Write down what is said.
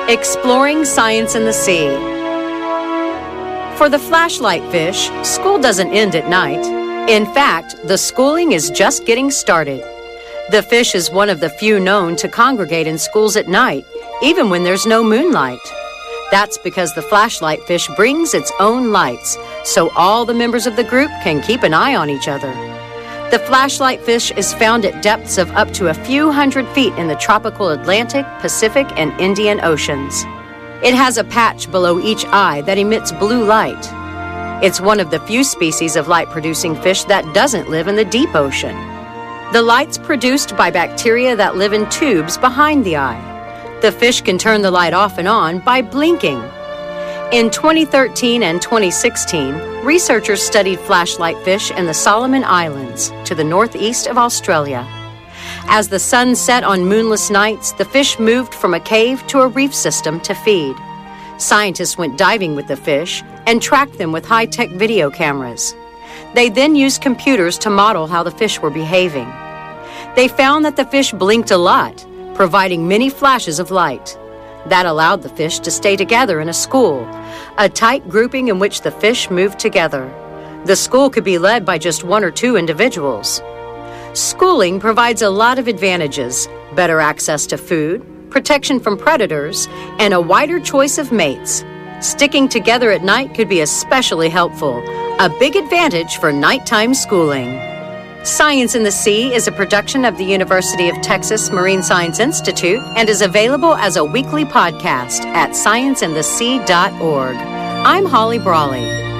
Exploring Science in the Sea. For the flashlight fish, school doesn't end at night. In fact, the schooling is just getting started. The fish is one of the few known to congregate in schools at night, even when there's no moonlight. That's because the flashlight fish brings its own lights, so all the members of the group can keep an eye on each other. The flashlight fish is found at depths of up to a few hundred feet in the tropical Atlantic, Pacific, and Indian Oceans. It has a patch below each eye that emits blue light. It's one of the few species of light-producing fish that doesn't live in the deep ocean. The light's produced by bacteria that live in tubes behind the eye. The fish can turn the light off and on by blinking. In 2013 and 2016, researchers studied flashlight fish in the Solomon Islands to the northeast of Australia. As the sun set on moonless nights, the fish moved from a cave to a reef system to feed. Scientists went diving with the fish and tracked them with high-tech video cameras. They then used computers to model how the fish were behaving. They found that the fish blinked a lot, providing many flashes of light. That allowed the fish to stay together in a school, a tight grouping in which the fish moved together. The school could be led by just one or two individuals. Schooling provides a lot of advantages: better access to food, protection from predators, and a wider choice of mates. Sticking together at night could be especially helpful, a big advantage for nighttime schooling. Science in the Sea is a production of the University of Texas Marine Science Institute and is available as a weekly podcast at scienceinthesea.org. I'm Holly Brawley.